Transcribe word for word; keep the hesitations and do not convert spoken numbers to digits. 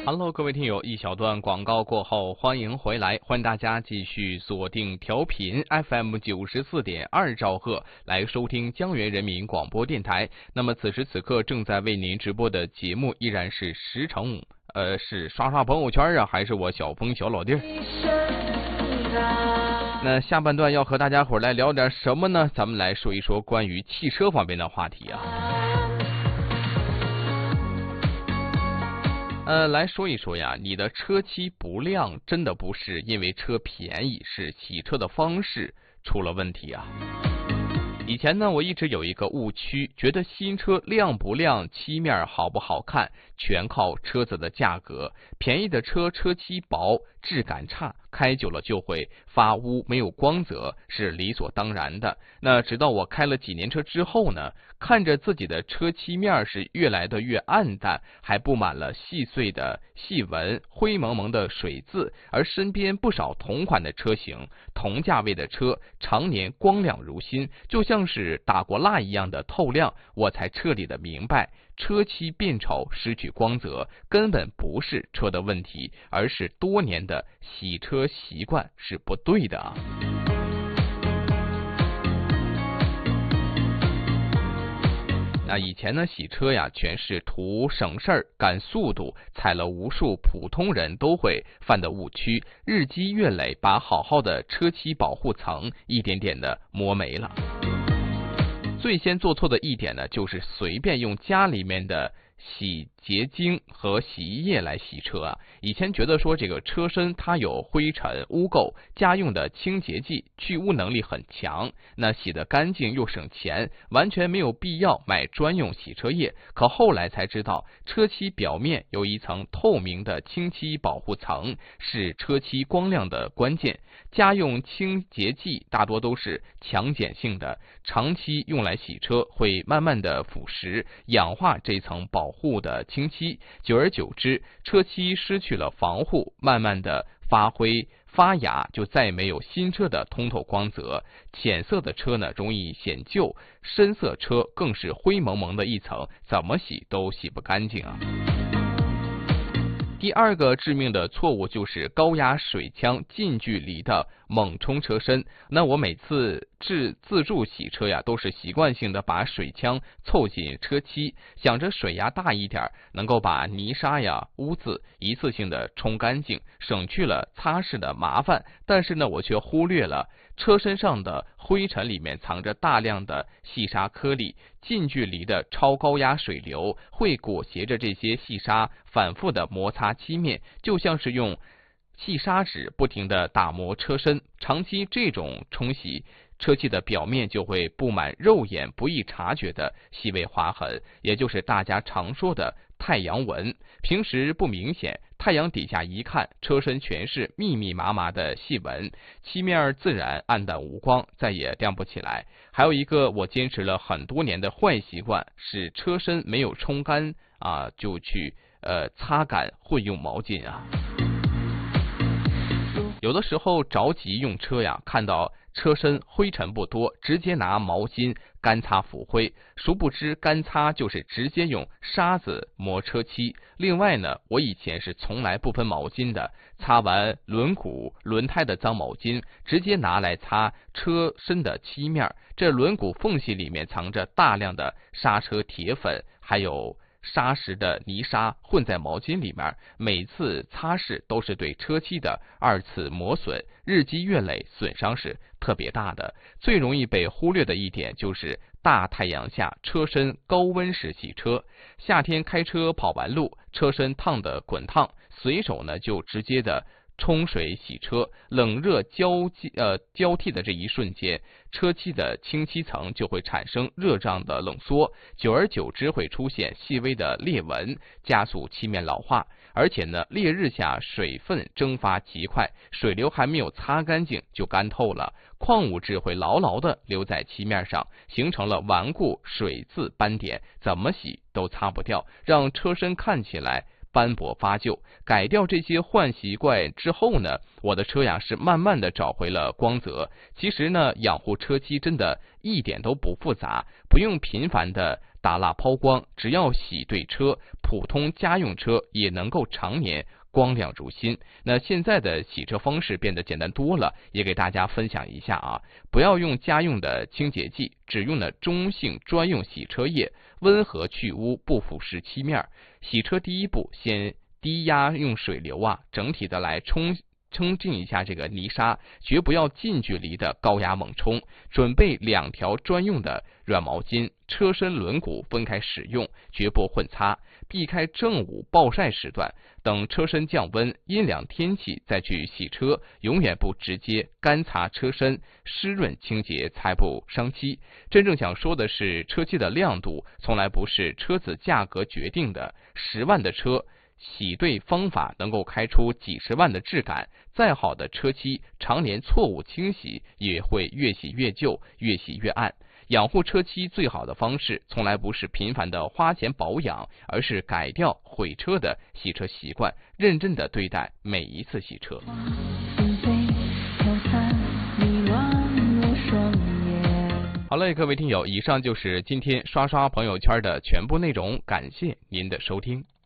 Hello， 各位听友，一小段广告过后，欢迎回来，欢迎大家继续锁定调频 F M 九十四点二兆赫来收听江源人民广播电台。那么此时此刻正在为您直播的节目依然是十成，呃，是刷刷朋友圈啊，还是我小峰小老弟儿？那下半段要和大家伙来聊点什么呢？咱们来说一说关于汽车方面的话题啊。呃，来说一说呀，你的车漆不亮，真的不是因为车便宜，是洗车的方式出了问题啊。以前呢，我一直有一个误区，觉得新车亮不亮、漆面好不好看，全靠车子的价格。便宜的车车漆薄，质感差，开久了就会发污，没有光泽，是理所当然的。那直到我开了几年车之后呢，看着自己的车漆面是越来的越暗淡，还布满了细碎的细纹、灰蒙蒙的水渍，而身边不少同款的车型、同价位的车常年光亮如新，就像是打过蜡一样的透亮，我才彻底的明白，车漆变丑、失去光泽根本不是车的问题，而是多年的洗车习惯是不对的啊。那以前呢，洗车呀，全是图省事儿、赶速度，踩了无数普通人都会犯的误区，日积月累，把好好的车漆保护层一点点的磨没了。最先做错的一点呢，就是随便用家里面的洗洁精和洗衣液来洗车啊。以前觉得说这个车身它有灰尘污垢，家用的清洁剂去污能力很强，那洗得干净又省钱，完全没有必要买专用洗车液。可后来才知道，车漆表面有一层透明的清漆保护层，是车漆光亮的关键。家用清洁剂大多都是强碱性的，长期用来洗车会慢慢的腐蚀氧化这层保护的清漆，久而久之，车漆失去了防护，慢慢的发灰发芽，就再也没有新车的通透光泽。浅色的车呢容易显旧，深色车更是灰蒙蒙的一层，怎么洗都洗不干净啊。第二个致命的错误就是高压水枪近距离的猛冲车身。那我每次自自助洗车呀，都是习惯性的把水枪凑近车漆，想着水压大一点，能够把泥沙呀、污渍一次性的冲干净，省去了擦拭的麻烦。但是呢，我却忽略了车身上的灰尘里面藏着大量的细沙颗粒，近距离的超高压水流会裹挟着这些细沙反复的摩擦漆面，就像是用细砂纸不停的打磨车身。长期这种冲洗，车漆的表面就会布满肉眼不易察觉的细微划痕，也就是大家常说的太阳纹。平时不明显，太阳底下一看，车身全是密密麻麻的细纹，漆面自然暗淡无光，再也亮不起来。还有一个我坚持了很多年的坏习惯，是车身没有冲干啊，就去呃擦干混用毛巾啊。有的时候着急用车呀，看到车身灰尘不多，直接拿毛巾干擦浮灰，殊不知干擦就是直接用沙子磨车漆。另外呢，我以前是从来不分毛巾的，擦完轮毂、轮胎的脏毛巾，直接拿来擦车身的漆面。这轮毂缝隙里面藏着大量的刹车铁粉，还有砂石的泥沙混在毛巾里面，每次擦拭都是对车漆的二次磨损，日积月累，损伤是特别大的。最容易被忽略的一点就是大太阳下车身高温时洗车。夏天开车跑完路，车身烫得滚烫，随手呢就直接的冲水洗车，冷热交呃交替的这一瞬间，车漆的清漆层就会产生热胀的冷缩，久而久之会出现细微的裂纹，加速漆面老化。而且呢，烈日下水分蒸发极快，水流还没有擦干净就干透了，矿物质会牢牢的留在漆面上，形成了顽固水渍斑点，怎么洗都擦不掉，让车身看起来斑驳发旧。改掉这些坏习惯之后呢，我的车呀是慢慢的找回了光泽。其实呢，养护车漆真的一点都不复杂，不用频繁的打蜡抛光，只要洗对车，普通家用车也能够常年光亮如新。那现在的洗车方式变得简单多了，也给大家分享一下啊，不要用家用的清洁剂，只用了中性专用洗车液，温和去污，不腐蚀漆面。洗车第一步，先低压用水流啊，整体的来冲冲净一下这个泥沙，绝不要近距离的高压猛冲。准备两条专用的软毛巾，车身轮毂分开使用，绝不混擦。避开正午暴晒时段，等车身降温、阴凉天气再去洗车，永远不直接干擦车身，湿润清洁才不伤漆。真正想说的是，车漆的亮度从来不是车子价格决定的，十万的车洗对方法能够开出几十万的质感，再好的车漆常年错误清洗也会越洗越旧，越洗越暗。养护车漆最好的方式从来不是频繁的花钱保养，而是改掉毁车的洗车习惯，认真的对待每一次洗车。好嘞，各位听友，以上就是今天刷刷朋友圈的全部内容，感谢您的收听。